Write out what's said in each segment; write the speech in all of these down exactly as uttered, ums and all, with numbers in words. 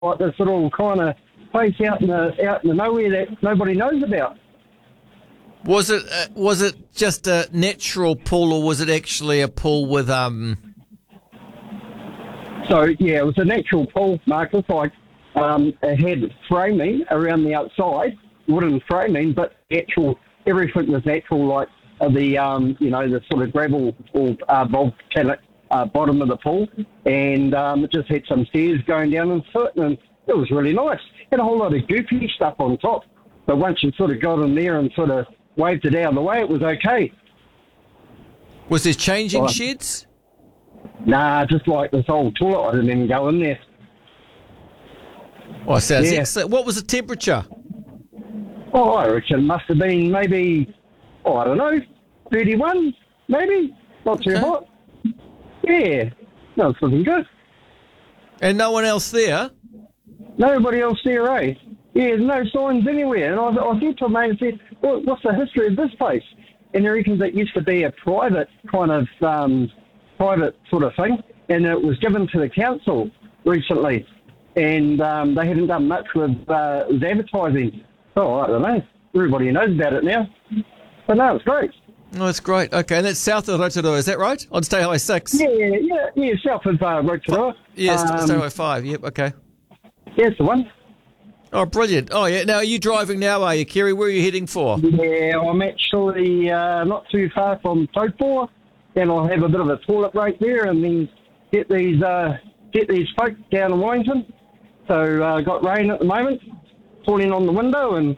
like this little kind of place out in the out in the nowhere that nobody knows about. Was it uh, was it just a natural pool, or was it actually a pool with um? So yeah, it was a natural pool, Marcus. Like um, it had framing around the outside, wooden framing, but actual everything was natural, like uh, the um, you know the sort of gravel or uh, volcanic uh, bottom of the pool, and um, it just had some stairs going down into it, and it was really nice. Had a whole lot of goofy stuff on top, but once you sort of got in there and sort of waved it out of the way, it was okay. Was there changing Oh. sheds? Nah, just like this old toilet, I didn't even go in there. Oh, sounds Yeah. excellent. What was the temperature? Oh, I reckon it must have been maybe, oh, I don't know, thirty-one, maybe. Not too Okay. hot. Yeah, no, it's looking good. And no one else there? Nobody else there, eh? Yeah, no signs anywhere. And I, I said to a mate, I said, what, what's the history of this place? And he reckons it used to be a private kind of, um, private sort of thing. And it was given to the council recently. And um, they haven't done much with, uh, with advertising. Oh, I don't know. Everybody knows about it now. But no, it's great. Oh, that's great. Okay, and that's south of Rotorua, is that right? On Stay High six? Yeah, yeah, yeah, south of uh, Rotorua. Yes, um, Stay High five. Yep, okay. Yeah, it's the one. Oh, brilliant. Oh, yeah. Now, are you driving now, are you, Kerry? Where are you heading for? Yeah, I'm actually uh, not too far from Taupo, and I'll have a bit of a toilet break there, and then get these uh, get these folk down in Wellington. So uh, got rain at the moment, falling on the window, and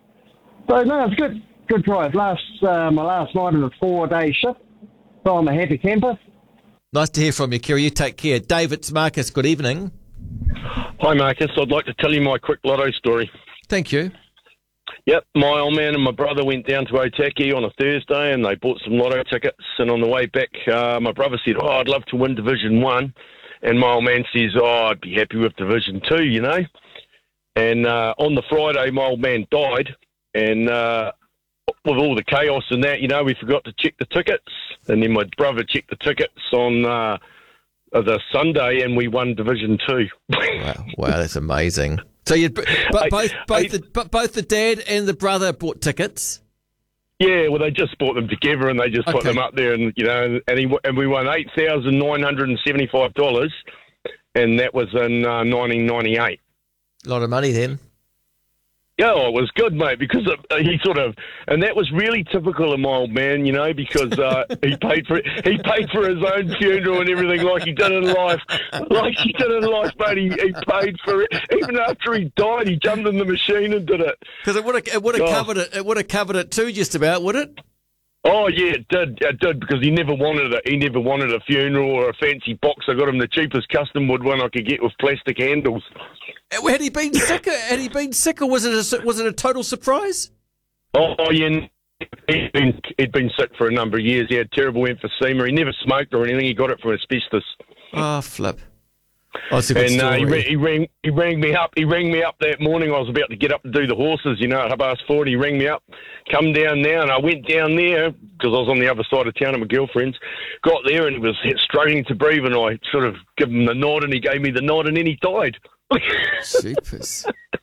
so no, it's good. Good drive. Last uh, my last night of a four-day shift, so I'm a happy camper. Nice to hear from you, Kerry. You take care. David, it's Marcus. Good evening. Hi, Marcus. I'd like to tell you my quick lotto story. Thank you. Yep, my old man and my brother went down to Otaki on a Thursday and they bought some lotto tickets. And on the way back, uh, my brother said, oh, I'd love to win Division one. And my old man says, oh, I'd be happy with Division two, you know. And uh, on the Friday, my old man died. And uh, with all the chaos and that, you know, we forgot to check the tickets. And then my brother checked the tickets on uh, the Sunday and we won Division two. Wow, wow, that's amazing. So you, but I- both, both, I- the, but both the dad and the brother bought tickets. Yeah, well, they just bought them together and they just put Okay. them up there, and you know, and, he, and we won eight thousand nine hundred and seventy-five dollars, and that was in uh, nineteen ninety-eight. A lot of money then. Yeah, well, it was good, mate, because it, uh, he sort of, and that was really typical of my old man, you know, because uh, he paid for he paid for his own funeral and everything like he did in life, like he did in life, mate. He, he paid for it even after he died. He jumped in the machine and did it. Because it would have, it would have Oh. covered it. It would have covered it too, just about, would it? Oh yeah, it did. It did because he never wanted it. He never wanted a funeral or a fancy box. I got him the cheapest custom wood one I could get with plastic handles. Had he been sick? Had he been sick, or was it a, was it a total surprise? Oh yeah, he'd been he'd been sick for a number of years. He had terrible emphysema. He never smoked or anything. He got it from asbestos. Oh, flip. Oh, it's a good And uh, story. he, ra- he rang he rang me up. He rang me up that morning. I was about to get up to do the horses, you know, at half past four. And he rang me up, come down now, and I went down there because I was on the other side of town at my girlfriend's. Got there and he was struggling to breathe, and I sort of gave him the nod, and he gave me the nod, and then he died. Jeepers.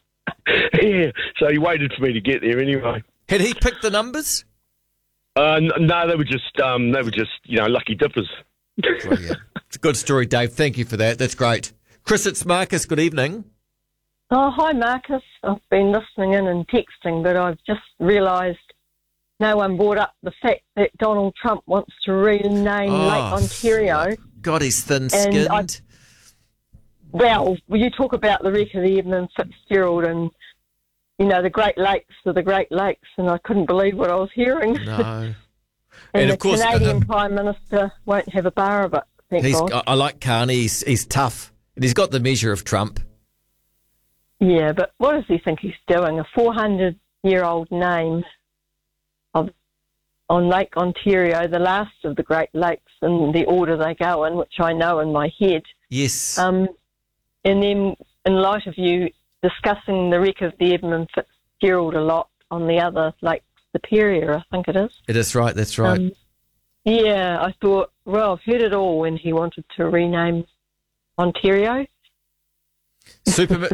Yeah, so he waited for me to get there anyway. Had he picked the numbers? Uh, n- no, they were just um, they were just you know lucky dippers. Brilliant. It's a good story, Dave. Thank you for that. That's great. Chris, it's Marcus. Good evening. Oh, hi, Marcus. I've been listening in and texting, but I've just realised no one brought up the fact that Donald Trump wants to rename Oh, Lake Ontario. God, he's thin-skinned. I- Well, you talk about the wreck of the Edmund Fitzgerald and, you know, the Great Lakes are the Great Lakes, and I couldn't believe what I was hearing. No. and, And the of course, Canadian uh, Prime Minister won't have a bar of it, thank He's, God. I, I like Carney. He's, he's tough. And he's got the measure of Trump. Yeah, but what does he think he's doing? A four hundred year old name of on Lake Ontario, the last of the Great Lakes in the order they go in, which I know in my head. Yes. Um, and then, in light of you discussing the wreck of the Edmund Fitzgerald a lot on the other Lake Superior, I think it is. it is right. That's right. Um, yeah, I thought, well, I've heard it all when he wanted to rename Ontario. Super